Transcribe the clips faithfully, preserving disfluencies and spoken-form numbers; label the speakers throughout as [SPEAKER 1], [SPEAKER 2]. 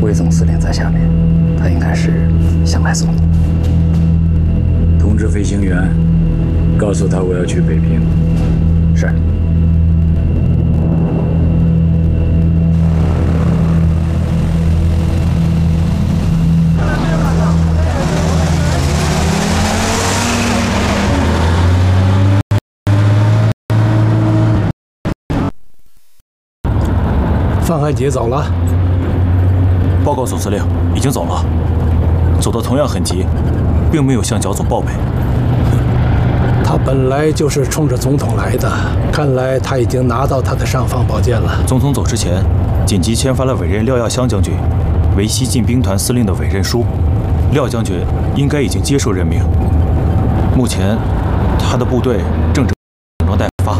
[SPEAKER 1] 魏总司令在下面，他应该是想来送你。
[SPEAKER 2] 通知飞行员，告诉他我要去北平。
[SPEAKER 1] 是。
[SPEAKER 3] 范汉杰走了。
[SPEAKER 4] 报告总司令，已经走了，走得同样很急，并没有向剿总报备。
[SPEAKER 3] 他本来就是冲着总统来的，看来他已经拿到他的尚方宝剑了。
[SPEAKER 4] 总统走之前，紧急签发了委任廖耀湘将军为西进兵团司令的委任书，廖将军应该已经接受任命。目前，他的部队正整装待发。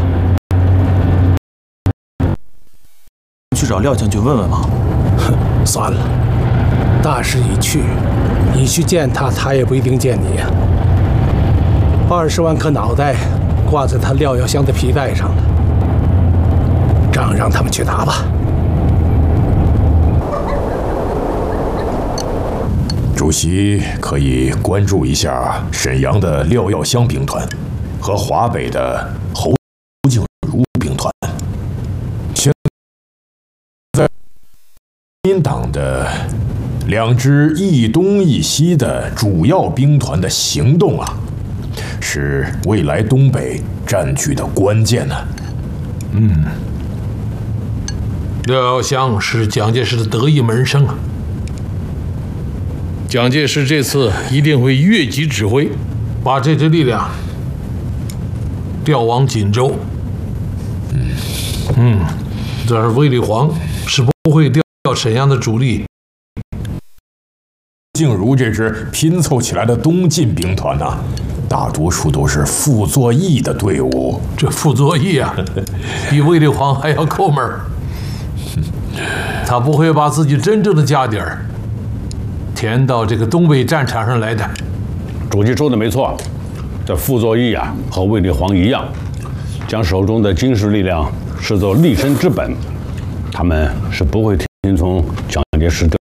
[SPEAKER 4] 去找廖将军问问吗？
[SPEAKER 3] 哼，算了，大势已去，你去见他，他也不一定见你呀。二十万颗脑袋挂在他廖耀湘的皮带上了，仗让他们去打吧。
[SPEAKER 5] 主席可以关注一下沈阳的廖耀湘兵团和华北的侯静茹兵团。现在国民党的两支一东一西的主要兵团的行动啊，是未来东北战局的关键呢。
[SPEAKER 6] 嗯，廖耀湘是蒋介石的得意门生啊。蒋介石这次一定会越级指挥，把这支力量调往锦州。嗯嗯，这儿卫立煌是不会调沈阳的主力。
[SPEAKER 5] 静茹这支拼凑起来的东进兵团呐、啊，大多数都是傅作义的队伍。
[SPEAKER 6] 这傅作义啊，比卫立煌还要抠门儿。他不会把自己真正的家底儿填到这个东北战场上来的。
[SPEAKER 7] 主席说的没错，这傅作义啊和卫立煌一样，将手中的军事力量视作立身之本，他们是不会听从蒋介石